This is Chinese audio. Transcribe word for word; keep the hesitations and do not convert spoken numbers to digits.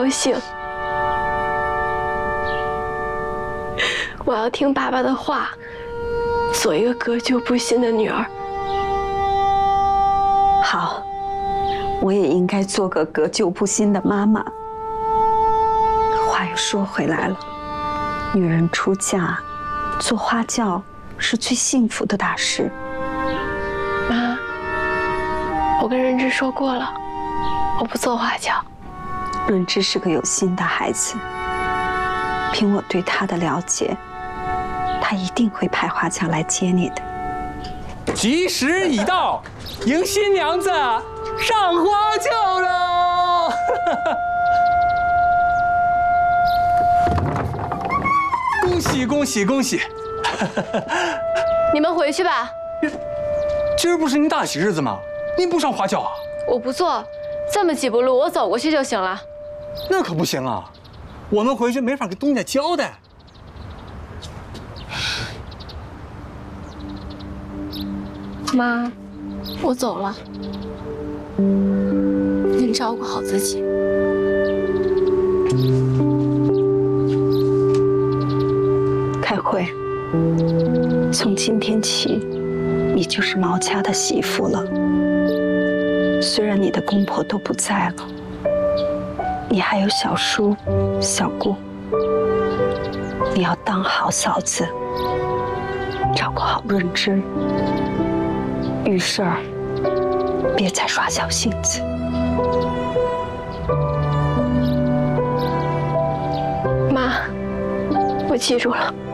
幸。我要听爸爸的话，做一个革旧不新的女儿。 好，我也应该做个革旧不新的妈妈。话又说回来了，女人出嫁，做花轿是最幸福的大事。 妈，我跟润之说过了，我不做花轿。 润之是个有心的孩子，凭我对他的了解，他一定会派花轿来接你的。 吉时已到，迎新娘子上花轿喽！恭喜恭喜恭喜！ 你们回去吧。 今儿不是您大喜日子吗？您不上花轿啊？ 我不做，这么几步路我走过去就行了。 那可不行啊，我们回去没法给东家交代。 妈，我走了，您照顾好自己。 开会。从今天起，你就是毛家的媳妇了。虽然你的公婆都不在了，你还有小叔、小姑，你要当好嫂子，照顾好润之。遇事儿别再耍小性子。 妈，我记住了。